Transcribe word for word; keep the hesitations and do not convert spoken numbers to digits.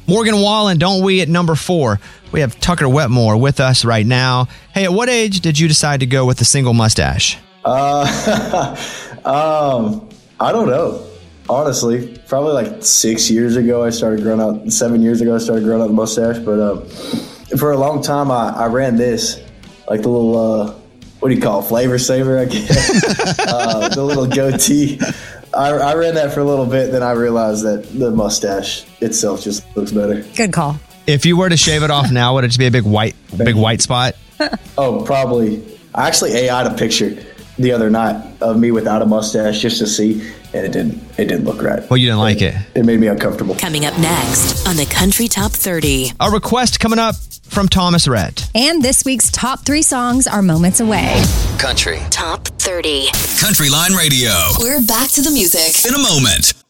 Morgan Wallen, don't we, at number four. We have Tucker Wetmore with us right now. Hey, at what age did you decide to go with the single mustache? Uh, um, I don't know. Honestly, probably like six years ago, I started growing out. Seven years ago, I started growing out the mustache. But um, for a long time, I, I ran this, like the little, uh, what do you call it, flavor saver, I guess. uh, the little goatee. I, I ran that for a little bit, then I realized that the mustache itself just looks better. Good call. If you were to shave it off now, would it just be a big white, big white spot? Oh, probably. I actually A I'd a picture the other night of me without a mustache just to see, and it didn't. It didn't look right. Well, you didn't like it. It made me uncomfortable. Coming up next on the Country Top thirty. A request coming up from Thomas Rhett. And this week's top three songs are moments away. Country Top thirty. Country Line Radio. We're back to the music In a moment.